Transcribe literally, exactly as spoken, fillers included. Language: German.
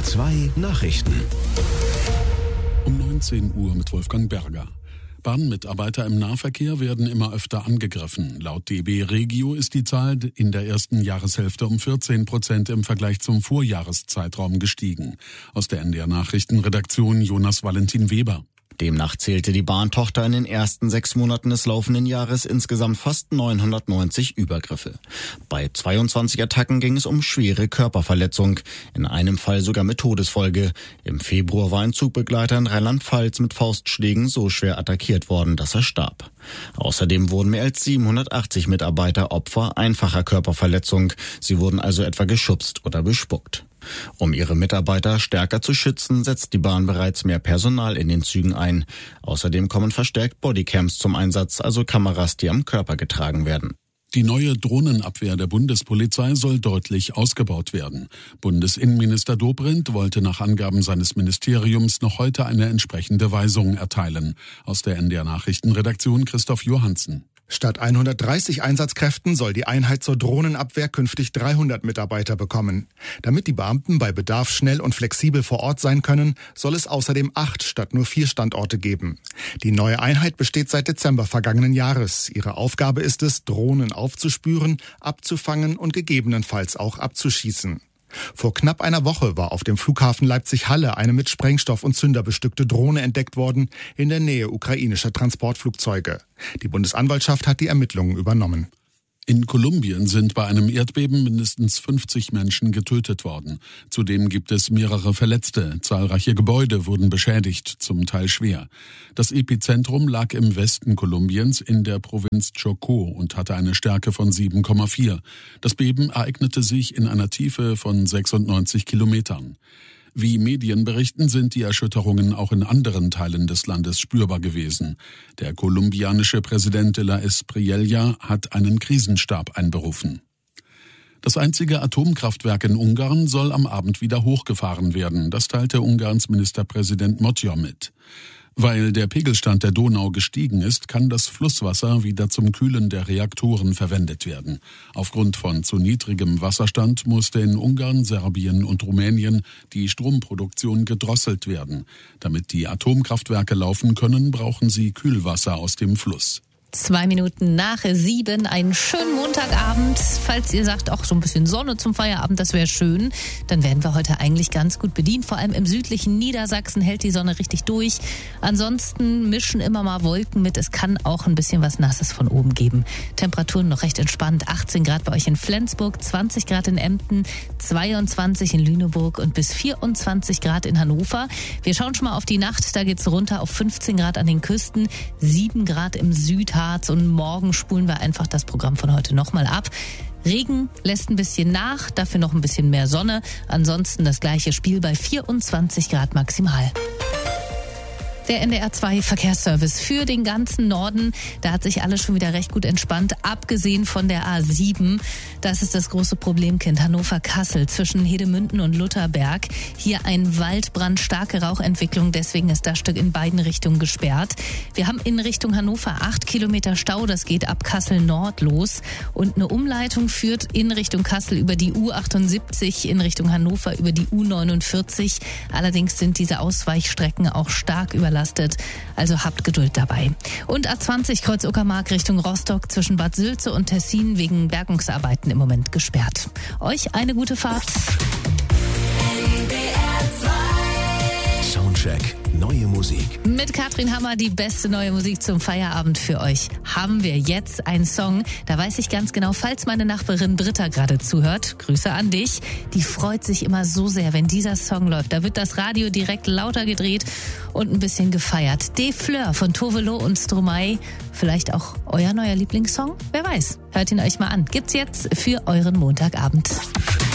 zwei Nachrichten. Um neunzehn Uhr mit Wolfgang Berger. Bahnmitarbeiter im Nahverkehr werden immer öfter angegriffen. Laut D B Regio ist die Zahl in der ersten Jahreshälfte um vierzehn Prozent im Vergleich zum Vorjahreszeitraum gestiegen. Aus der N D R-Nachrichtenredaktion Jonas Valentin Weber. Demnach zählte die Bahntochter in den ersten sechs Monaten des laufenden Jahres insgesamt fast neunhundertneunzig Übergriffe. Bei zweiundzwanzig Attacken ging es um schwere Körperverletzung, in einem Fall sogar mit Todesfolge. Im Februar war ein Zugbegleiter in Rheinland-Pfalz mit Faustschlägen so schwer attackiert worden, dass er starb. Außerdem wurden mehr als siebenhundertachtzig Mitarbeiter Opfer einfacher Körperverletzung. Sie wurden also etwa geschubst oder bespuckt. Um ihre Mitarbeiter stärker zu schützen, setzt die Bahn bereits mehr Personal in den Zügen ein. Außerdem kommen verstärkt Bodycams zum Einsatz, also Kameras, die am Körper getragen werden. Die neue Drohnenabwehr der Bundespolizei soll deutlich ausgebaut werden. Bundesinnenminister Dobrindt wollte nach Angaben seines Ministeriums noch heute eine entsprechende Weisung erteilen. Aus der N D R-Nachrichtenredaktion Christoph Johansen. Statt hundertdreißig Einsatzkräften soll die Einheit zur Drohnenabwehr künftig dreihundert Mitarbeiter bekommen. Damit die Beamten bei Bedarf schnell und flexibel vor Ort sein können, soll es außerdem acht statt nur vier Standorte geben. Die neue Einheit besteht seit Dezember vergangenen Jahres. Ihre Aufgabe ist es, Drohnen aufzuspüren, abzufangen und gegebenenfalls auch abzuschießen. Vor knapp einer Woche war auf dem Flughafen Leipzig-Halle eine mit Sprengstoff und Zünder bestückte Drohne entdeckt worden in der Nähe ukrainischer Transportflugzeuge. Die Bundesanwaltschaft hat die Ermittlungen übernommen. In Kolumbien sind bei einem Erdbeben mindestens fünfzig Menschen getötet worden. Zudem gibt es mehrere Verletzte. Zahlreiche Gebäude wurden beschädigt, zum Teil schwer. Das Epizentrum lag im Westen Kolumbiens in der Provinz Chocó und hatte eine Stärke von sieben Komma vier. Das Beben ereignete sich in einer Tiefe von sechsundneunzig Kilometern. Wie Medien berichten, sind die Erschütterungen auch in anderen Teilen des Landes spürbar gewesen. Der kolumbianische Präsident de la Espriella hat einen Krisenstab einberufen. Das einzige Atomkraftwerk in Ungarn soll am Abend wieder hochgefahren werden. Das teilte Ungarns Ministerpräsident Magyar mit. Weil der Pegelstand der Donau gestiegen ist, kann das Flusswasser wieder zum Kühlen der Reaktoren verwendet werden. Aufgrund von zu niedrigem Wasserstand musste in Ungarn, Serbien und Rumänien die Stromproduktion gedrosselt werden. Damit die Atomkraftwerke laufen können, brauchen sie Kühlwasser aus dem Fluss. Zwei Minuten nach sieben, einen schönen Montagabend. Falls ihr sagt, auch so ein bisschen Sonne zum Feierabend, das wäre schön, dann werden wir heute eigentlich ganz gut bedient. Vor allem im südlichen Niedersachsen hält die Sonne richtig durch. Ansonsten mischen immer mal Wolken mit. Es kann auch ein bisschen was Nasses von oben geben. Temperaturen noch recht entspannt. achtzehn Grad bei euch in Flensburg, zwanzig Grad in Emden, zweiundzwanzig in Lüneburg und bis vierundzwanzig Grad in Hannover. Wir schauen schon mal auf die Nacht. Da geht's runter auf fünfzehn Grad an den Küsten, sieben Grad im Südharz. Und morgen spulen wir einfach das Programm von heute nochmal ab. Regen lässt ein bisschen nach, dafür noch ein bisschen mehr Sonne. Ansonsten das gleiche Spiel bei vierundzwanzig Grad maximal. Der N D R zwei Verkehrsservice für den ganzen Norden. Da hat sich alles schon wieder recht gut entspannt, abgesehen von der A sieben. Das ist das große Problemkind Hannover-Kassel zwischen Hedemünden und Lutherberg. Hier ein Waldbrand, starke Rauchentwicklung, deswegen ist das Stück in beiden Richtungen gesperrt. Wir haben in Richtung Hannover acht Kilometer Stau, das geht ab Kassel Nord los. Und eine Umleitung führt in Richtung Kassel über die U achtundsiebzig, in Richtung Hannover über die U neunundvierzig. Allerdings sind diese Ausweichstrecken auch stark überlastet. Also habt Geduld dabei. Und A zwanzig Kreuz Uckermark Richtung Rostock zwischen Bad Sülze und Tessin wegen Bergungsarbeiten im Moment gesperrt. Euch eine gute Fahrt. Soundcheck, neue Musik. Mit Katrin Hammer die beste neue Musik zum Feierabend für euch. Haben wir jetzt einen Song, da weiß ich ganz genau, falls meine Nachbarin Britta gerade zuhört, Grüße an dich, die freut sich immer so sehr, wenn dieser Song läuft. Da wird das Radio direkt lauter gedreht und ein bisschen gefeiert. De Fleur von Tovelo und Stromae, vielleicht auch euer neuer Lieblingssong? Wer weiß, hört ihn euch mal an. Gibt's jetzt für euren Montagabend.